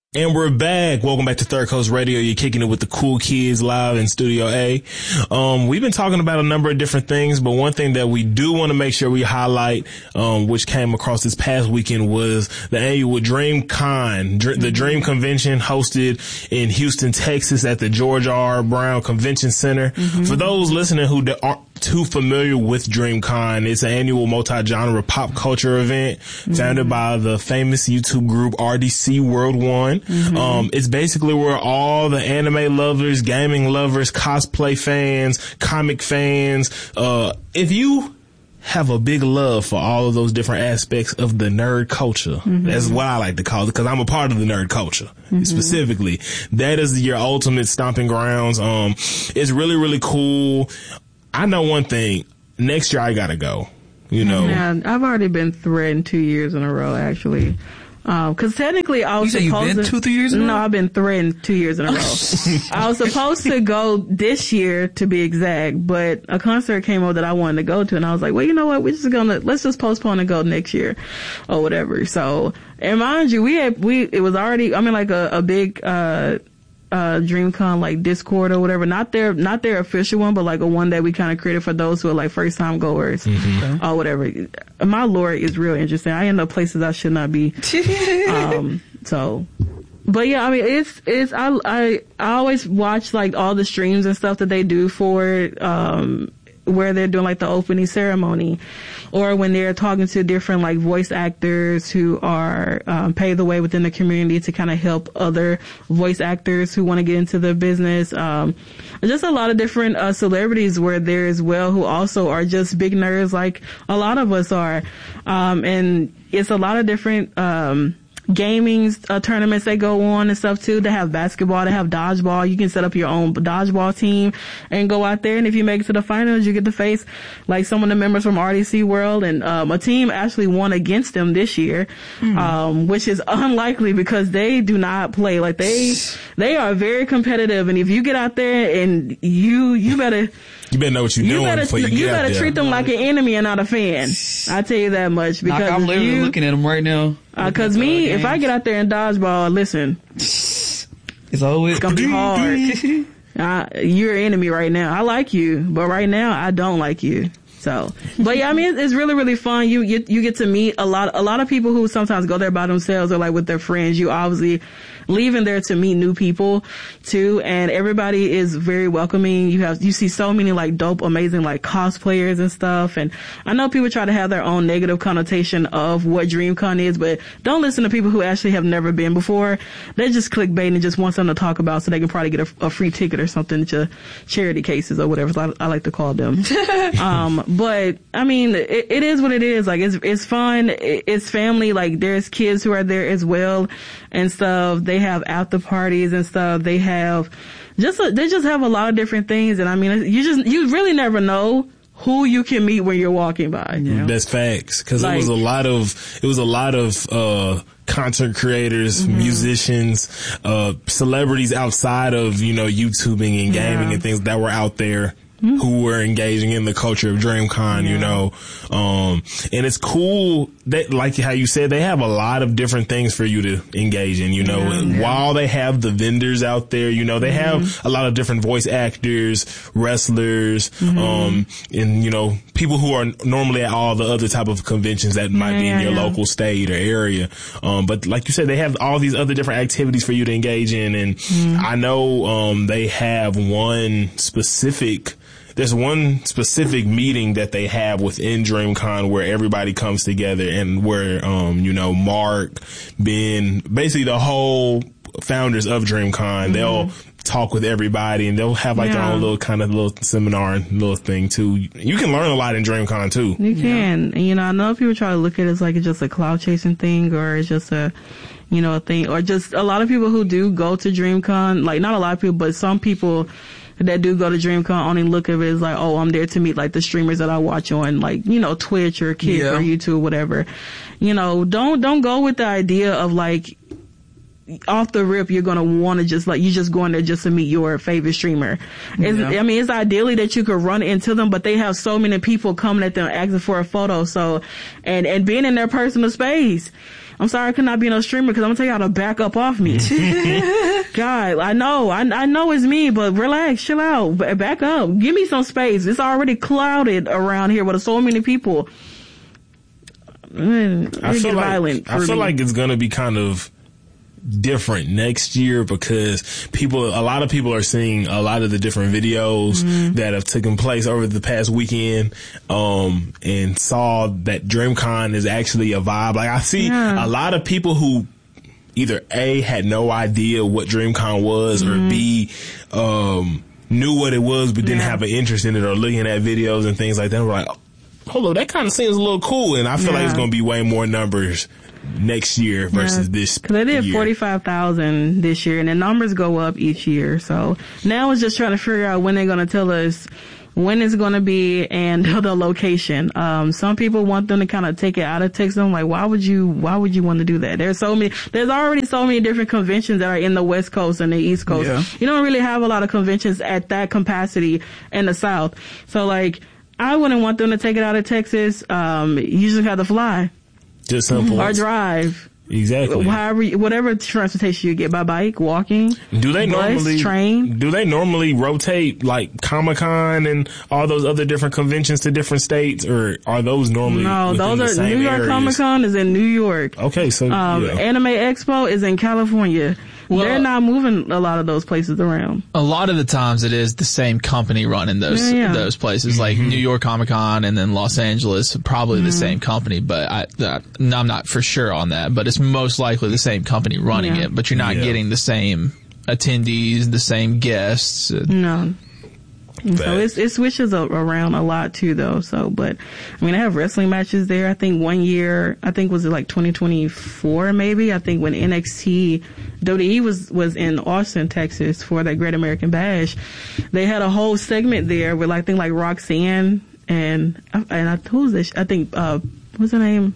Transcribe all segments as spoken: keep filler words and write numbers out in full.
And we're back. Welcome back to Third Coast Radio. You're kicking it with the cool kids live in Studio A. Um, we've been talking about a number of different things, but one thing that we do want to make sure we highlight, um, which came across this past weekend, was the annual DreamCon, Dr- the Dream Convention hosted in Houston, Texas at the George R. Brown Convention Center. Mm-hmm. For those listening who aren't too familiar with DreamCon, it's an annual multi-genre pop culture event mm-hmm. founded by the famous YouTube group R D C World One. Mm-hmm. Um, it's basically where all the anime lovers, gaming lovers, cosplay fans, comic fans, uh, if you have a big love for all of those different aspects of the nerd culture. Mm-hmm. That's what I like to call it, because I'm a part of the nerd culture. Mm-hmm. Specifically, that is your ultimate stomping grounds. Um, it's really, really cool. I know one thing. Next year I gotta go. You know, yeah, I've already been threatened two years in a row, actually. Um, cause technically I was you supposed you've been to, two, three years in a row? No, I've been threatened two years in a row. I was supposed to go this year, to be exact, but a concert came up that I wanted to go to, and I was like, well, you know what? We're just gonna, let's just postpone and go next year or whatever. So, and mind you, we had, we, it was already, I mean, like a, a big, uh, uh, DreamCon, like Discord or whatever, not their, not their official one, but like a one that we kind of created for those who are like first time goers mm-hmm. or whatever. My lore is real interesting. I end up places I should not be. um, so, but yeah, I mean, it's, it's, I, I, I always watch like all the streams and stuff that they do for it, um, where they're doing like the opening ceremony, or when they're talking to different like voice actors who are um, paved the way within the community to kind of help other voice actors who want to get into the business. Um, just a lot of different uh, celebrities were there as well, who also are just big nerds like a lot of us are. Um, and it's a lot of different um gaming uh, tournaments that go on and stuff too. They have basketball, they have dodgeball. You can set up your own dodgeball team and go out there, and if you make it to the finals, you get to face like some of the members from R D C World, and um, a team actually won against them this year, mm. um, which is unlikely because they do not play. Like they they are very competitive, and if you get out there and you you better You better know what you're you doing better, before you, you get out better there. treat them like an enemy and not a fan. I tell you that much, because like, I'm literally you, looking at them right now. Uh, cause me, if I get out there and dodgeball, listen, it's always it's gonna be hard. uh, you're an enemy right now. I like you, but right now I don't like you. So, but yeah, I mean, it's, it's really, really fun. You, you, you get to meet a lot, a lot of people who sometimes go there by themselves or like with their friends. You obviously leaving there to meet new people too, and everybody is very welcoming. You have, you see so many like dope, amazing like cosplayers and stuff. And I know people try to have their own negative connotation of what DreamCon is, but don't listen to people who actually have never been before. They just clickbait and just want something to talk about so they can probably get a, a free ticket or something to charity cases or whatever I, I like to call them. um, but I mean, it, it is what it is. Like it's, it's fun. It, it's family. Like there's kids who are there as well and stuff. They have after parties and stuff. They have just, a, they just have a lot of different things. And I mean, you just, you really never know who you can meet when you're walking by. You know? That's facts. Cause like, it was a lot of, it was a lot of, uh, content creators, mm-hmm. musicians, uh, celebrities outside of, you know, YouTubing and gaming yeah. and things that were out there. Mm-hmm. Who were engaging in the culture of DreamCon, yeah. you know, um, and it's cool that, like how you said, they have a lot of different things for you to engage in, you know, yeah, yeah. while they have the vendors out there, you know, they mm-hmm. have a lot of different voice actors, wrestlers, mm-hmm. um, and, you know, people who are normally at all the other type of conventions that might yeah, be in your yeah. local state or area. Um, but like you said, they have all these other different activities for you to engage in. And mm-hmm. I know, um, they have one specific There's one specific meeting that they have within DreamCon where everybody comes together and where, um, you know, Mark, Ben, basically the whole founders of DreamCon, mm-hmm. they'll talk with everybody and they'll have like yeah. their own little kind of little seminar and little thing too. You can learn a lot in DreamCon too. You can. Yeah. You know, I know people try to look at it as like it's just a cloud chasing thing or it's just a, you know, a thing, or just a lot of people who do go to DreamCon, like not a lot of people, but some people that do go to DreamCon only look at it as like, oh, I'm there to meet like the streamers that I watch on like, you know, Twitch or Kick yeah. or YouTube, whatever. You know, don't, don't go with the idea of like, off the rip, you're going to want to just like, you just going there just to meet your favorite streamer. It's, yeah. I mean, it's ideally that you could run into them, but they have so many people coming at them asking for a photo. So, and, and being in their personal space. I'm sorry I could not be no streamer because I'm gonna tell y'all to back up off me. God, I know, I, I know it's me, but relax, chill out, back up, give me some space. It's already clouded around here with so many people. Mm, I feel like I feel me. like it's gonna be kind of different next year because people, a lot of people are seeing a lot of the different videos mm-hmm. that have taken place over the past weekend, um, and saw that DreamCon is actually a vibe. Like I see yeah. a lot of people who either A, had no idea what DreamCon was, mm-hmm. or B, um, knew what it was but didn't yeah. have an interest in it, or looking at videos and things like that. We're like, hold on, that kind of seems a little cool, and I feel yeah. like it's going to be way more numbers next year versus yeah, this because they did forty-five thousand this year, and the numbers go up each year. So now it's just trying to figure out when they're going to tell us when it's going to be and the location. Um, some people want them to kind of take it out of Texas. I'm like, why would you, why would you want to do that? There's so many, there's already so many different conventions that are in the West Coast and the East Coast. Yeah. You don't really have a lot of conventions at that capacity in the South. So like, I wouldn't want them to take it out of Texas. Um, you just have to fly. Just simple. Or drive. Exactly. However, whatever transportation you get, by bike, walking, do they bus, normally train. Do they normally rotate like Comic-Con and all those other different conventions to different states, or are those normally no? Those the are same New York areas? Comic-Con is in New York. Okay, so um, yeah. Anime Expo is in California. Well, they're not moving a lot of those places around. A lot of the times it is the same company running those yeah, yeah. those places, mm-hmm. like New York Comic Con and then Los Angeles, probably mm-hmm. the same company. But I, uh, I'm not for sure on that. But it's most likely the same company running yeah. it. But you're not yeah. getting the same attendees, the same guests. No. And so it's, it switches around a lot too though. So, but I mean, I have wrestling matches there. I think one year, I think was it like twenty twenty-four maybe? I think when N X T, W W E was, was in Austin, Texas for that Great American Bash. They had a whole segment there with like, I think like Roxanne and, and I, who's this? I think, uh, what's her name?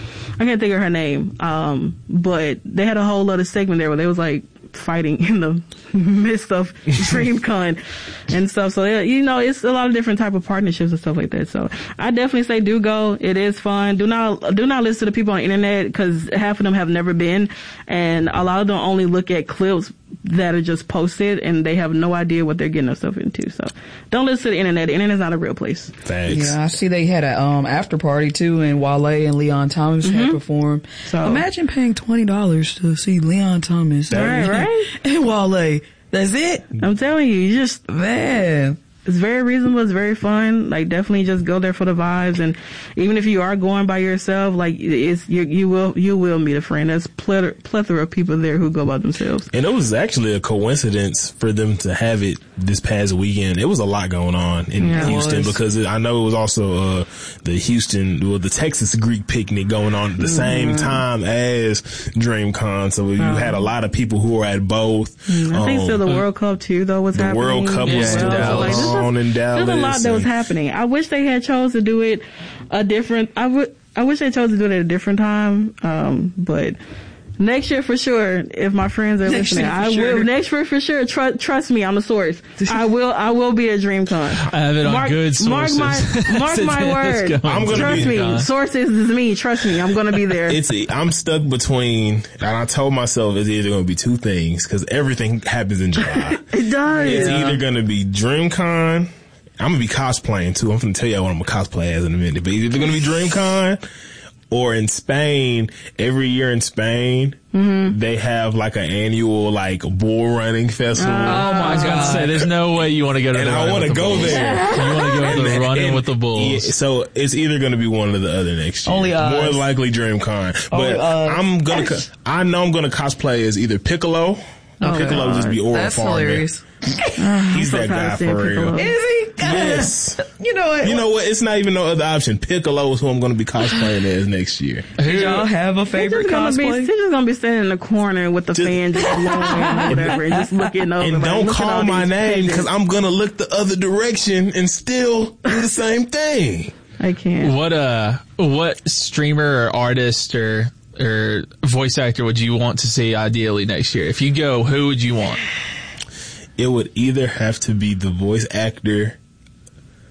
I can't think of her name. Um, but they had a whole other segment there where they was like, fighting in the midst of DreamCon and stuff. So, you know, it's a lot of different type of partnerships and stuff like that. So I definitely say do go. It is fun. Do not, do not listen to people on the internet because half of them have never been, and a lot of them only look at clips that are just posted and they have no idea what they're getting themselves into. So don't listen to the internet. The internet's not a real place. Thanks. Yeah, I see they had a um after party too, and Wale and Leon Thomas mm-hmm. had performed. So imagine paying twenty dollars to see Leon Thomas right, right? and Wale. That's it. I'm telling you, you just man. It's very reasonable. It's very fun. Like, definitely just go there for the vibes. And even if you are going by yourself, like, it's, you, you will, you will meet a friend. There's plethora, plethora of people there who go by themselves. And it was actually a coincidence for them to have it this past weekend. It was a lot going on in yeah, Houston because it, I know it was also, uh, the Houston, well, the Texas Greek picnic going on at the same mm-hmm. time as DreamCon. So you oh. had a lot of people who were at both. Mm, I um, think so the World Cup too, though, was the happening. The World Cup was yeah, still Dallas. Like, on in Dallas. There's a lot that was happening. I wish they had chose to do it a different, I would, I wish they chose to do it at a different time. Um, but next year for sure, if my friends are next listening, I sure. will, next year for sure, tr- trust me, I'm a source. I will, I will be at DreamCon. I have it on mark, good sources. Mark my, mark my word. I'm gonna trust be me, gone. sources is me. Trust me, I'm gonna be there. It's, I'm stuck between, and I told myself it's either gonna be two things, cause everything happens in July. It does. It's yeah. either gonna be DreamCon, I'm gonna be cosplaying too. I'm gonna tell y'all what I'm gonna cosplay as in a minute. But either gonna be DreamCon or in Spain. Every year in Spain, mm-hmm. they have like an annual like bull running festival. Oh my God! I was say, there's no way you want to go to. And the I want to go bulls. there. You want to go to the and, running and, with the bulls. Yeah, so it's either gonna be one or the other next year. Only uh, more likely DreamCon. Only, but uh, I'm gonna. Co- I know I'm gonna cosplay as either Piccolo. Oh, Piccolo God. just be oral That's farming. hilarious. He's that guy for real. Is he? Yes. You know what? You know what? It's not even no other option. Piccolo is who I'm going to be cosplaying as next year. Did y'all have a favorite They're just cosplay? Be, they're just gonna be standing in the corner with the just, fan just blowing or whatever, and just looking over. And like, don't call my name because I'm gonna look the other direction and still do the same thing. I can't. What uh, what streamer or artist or or voice actor would you want to see ideally next year? If you go, who would you want? It would either have to be the voice actor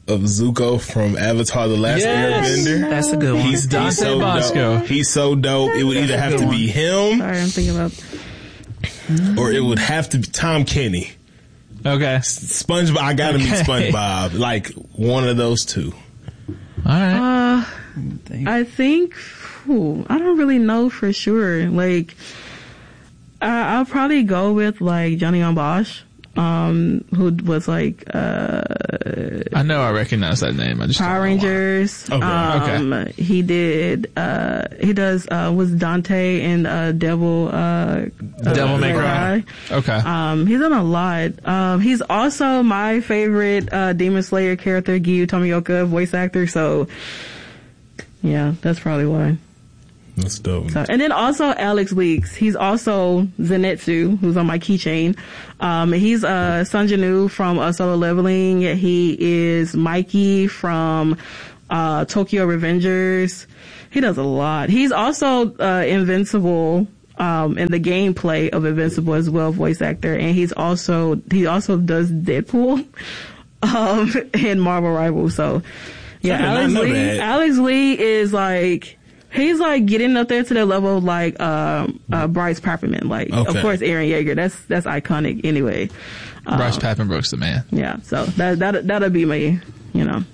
of Zuko from Avatar: The Last yes. Airbender. That's a good one. He's, he's so Bosco. dope. He's so dope. It would either have to be him. Sorry, I'm thinking about. Or it would have to be Tom Kenny. Okay. SpongeBob. I gotta okay. meet SpongeBob. Like one of those two. All right. Uh, I think. Whew, I don't really know for sure. Like, I, I'll probably go with like Johnny on Bosch. Um, who was like, uh, I know I recognize that name. I just Power Rangers. Okay. Um, okay. He did, uh, he does, uh, was Dante in, uh, Devil, uh, Devil May Cry. Okay. Um, he's done a lot. Um, he's also my favorite, uh, Demon Slayer character, Giyu Tomioka, voice actor. So, yeah, that's probably why. That's dope. So, and then also Alex Weeks. He's also Zenitsu, who's on my keychain. Um, he's, uh, Sanjinu from uh, Solo Leveling. He is Mikey from, uh, Tokyo Revengers. He does a lot. He's also, uh, Invincible, um, in the gameplay of Invincible as well, voice actor. And he's also, he also does Deadpool, um, in Marvel Rivals. So, yeah, Alex Lee, that. Alex Lee is like, he's like getting up there to the level of like um, uh, Bryce Paperman. Like, okay. Of course, Eren Yeager. That's that's iconic anyway. Um, Bryce Papenbrook's the man. Yeah, so that that that'll be me. You know.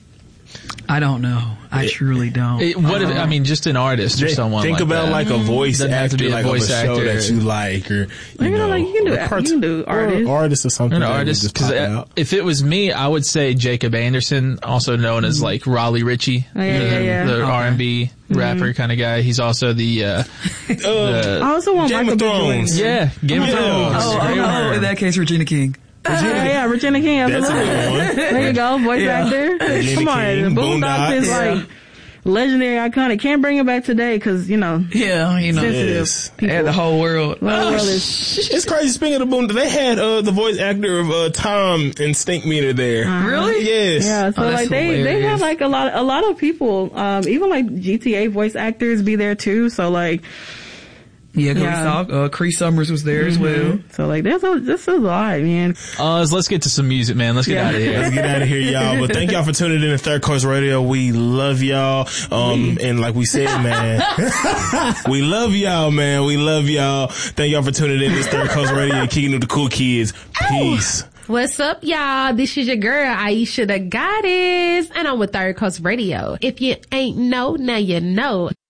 I don't know. I it, truly don't. It, what if, I mean, just an artist or someone think like about that. like a voice Doesn't actor, have to be a like voice of a actor. show that you like, or you, you know, know, like you can do, part- you can do artist, or artist or something. An artist, because if it was me, I would say Jacob Anderson, also known as like Raleigh Ritchie, oh, yeah, the, yeah, yeah. the okay. R and B rapper mm-hmm. kind of guy. He's also the. Uh, the I also want Game Michael of Thrones. Yeah, Game of Yeah. Thrones. Oh, oh, oh, in that case, Regina King. Regina, uh, yeah, Regina King. That's a good one. There you go, voice Yeah. actor. Regina Come on, King, Boondocks is Yeah. like legendary, iconic. Can't bring it back today because you know. Yeah, you know. Sensitive Yes. people. Yeah, the whole world. The whole world is. It's crazy. Speaking of the Boondocks, they had uh, the voice actor of uh, Tom in Stink Meter there. Uh-huh. Really? Yes. Yeah, so Oh, that's like they they hilarious. have like a lot a lot of people, um, even like G T A voice actors be there too. So like. Yeah, Chris, Yeah. uh, Cree Summers was there as well. So like, there's a, this is a lot, man. Uh, let's get to some music, man. Let's get Yeah. out of here. Let's get out of here, y'all. But thank y'all for tuning in to Third Coast Radio. We love y'all. Um, and like we said, man, we love y'all, man. We love y'all. Thank y'all for tuning in to this Third Coast Radio. Kicking with the cool kids. Peace. What's up, y'all? This is your girl, Aisha the Goddess, and I'm with Third Coast Radio. If you ain't know, now you know.